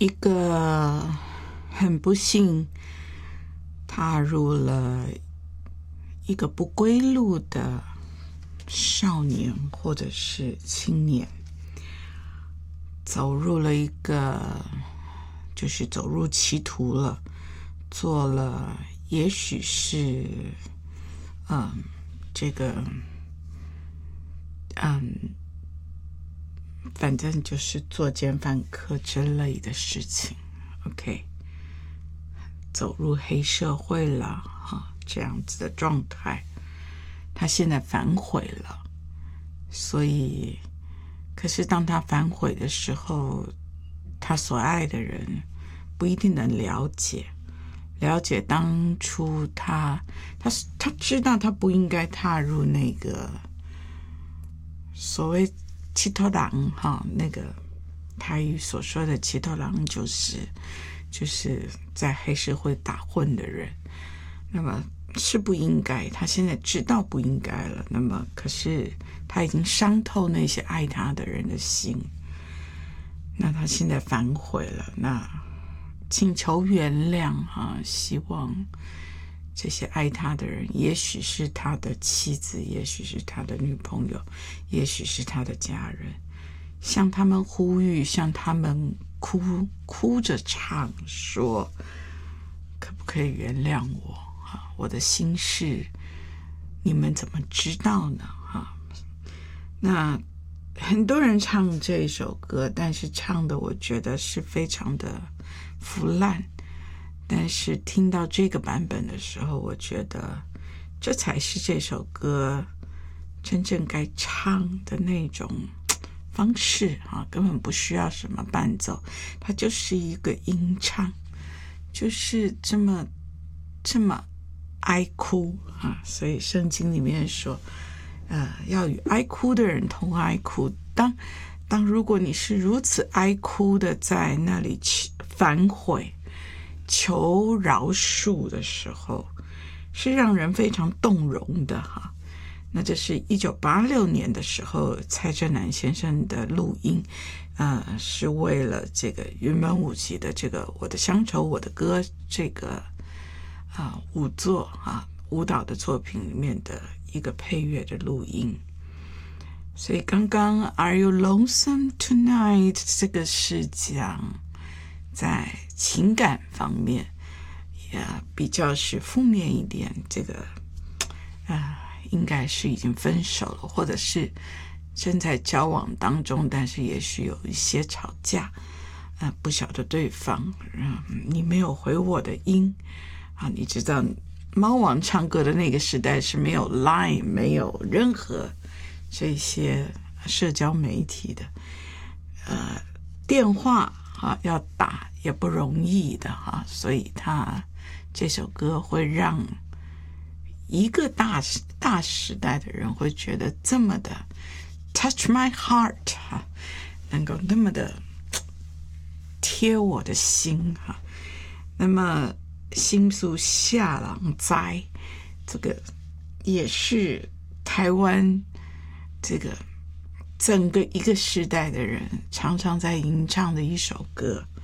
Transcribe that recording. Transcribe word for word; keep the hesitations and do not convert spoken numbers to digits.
一个很不幸踏入了一个不归路的少年或者是青年，走入了一个就是走入歧途了，做了也许是嗯这个嗯反正就是作奸犯科之类的事情 OK 走入黑社会了哈，这样子的状态，他现在反悔了。所以可是当他反悔的时候，他所爱的人不一定能了解了解当初他他他知道他不应该踏入那个所谓七头狼哈，那个台语所说的七头狼就是就是在黑社会打混的人，那么是不应该，他现在知道不应该了，那么可是他已经伤透那些爱他的人的心，那他现在反悔了，那请求原谅啊，希望这些爱他的人，也许是他的妻子，也许是他的女朋友，也许是他的家人，向他们呼吁，向他们哭哭着唱说，可不可以原谅我啊？我的心事你们怎么知道呢？啊，那很多人唱这一首歌，但是唱的我觉得是非常的腐烂，但是听到这个版本的时候，我觉得这才是这首歌真正该唱的那种方式啊，根本不需要什么伴奏，它就是一个吟唱，就是这么这么哀哭啊。所以圣经里面说呃，要与哀哭的人同哀哭。当当如果你是如此哀哭的在那里反悔求饶恕的时候，是让人非常动容的哈。那这是一九八六年的时候蔡振南先生的录音，呃，是为了这个云门舞集的这个我的乡愁我的歌这个啊、呃、舞作啊舞蹈的作品里面的一个配乐的录音。所以刚刚 Are you lonesome tonight 这个是讲在情感方面也比较是负面一点，这个呃应该是已经分手了，或者是正在交往当中，但是也许有一些吵架，呃不晓得对方，嗯，你没有回我的音啊，你知道猫王唱歌的那个时代是没有 Line 没有任何这些社交媒体的，呃，电话啊要打也不容易的哈，所以他这首歌会让一个大大时代的人会觉得这么的 touch my heart 哈，能够那么的贴我的心哈。那么心属下郎灾，这个也是台湾这个整个一个时代的人常常在吟唱的一首歌。